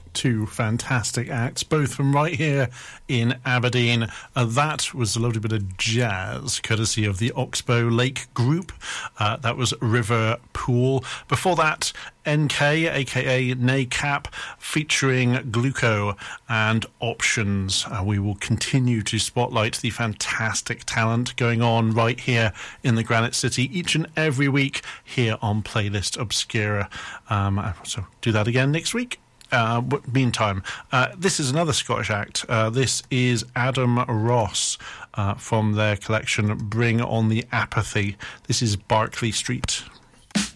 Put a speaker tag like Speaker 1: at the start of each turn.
Speaker 1: Two fantastic acts, both from right here in Aberdeen. That was a lovely bit of jazz, courtesy of the Oxbow Lake Group. That was River Pool. Before that, NK, aka NACAP, featuring Gluco and Options. We will continue to spotlight the fantastic talent going on right here in the Granite City each and every week here on Playlist Obscura. So do that again next week. Meantime, this is another Scottish act. This is Adam Ross from their collection Bring on the Apathy. This is Barclay Street.